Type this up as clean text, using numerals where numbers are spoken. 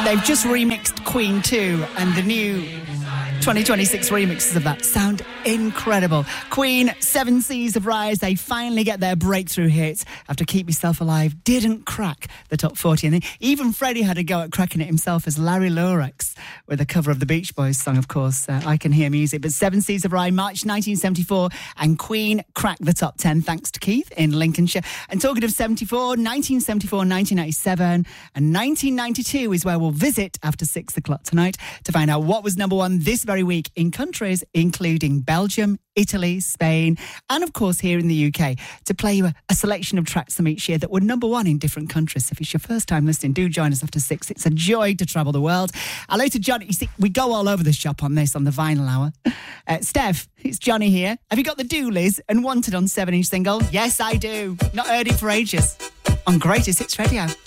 They've just remixed Queen 2, and the new 2026 remixes of that sound incredible. Queen, Seven Seas of Rise, they finally get their breakthrough hit after Keep Yourself Alive didn't crack the top 40. And even Freddie had a go at cracking it himself as Larry Lorex with a cover of the Beach Boys song, of course, I Can Hear Music. But Seven Seas of Rise, March 1974, and Queen cracked the top 10 thanks to Keith in Lincolnshire. And talking of 1974, 1997 and 1992 is where we'll visit after 6 o'clock tonight to find out what was number one this very week in countries including Belgium, Italy, Spain, and of course here in the UK, to play you a selection of tracks from each year that were number one in different countries. So if it's your first time listening, do join us after 6. It's a joy to travel the world. Hello to Johnny. You see, we go all over the shop on this, on the Vinyl Hour. Steph, it's Johnny here. Have you got the Doolies and Wanted on 7-inch single? Yes, I do. Not heard it for ages. On Greatest Hits Radio.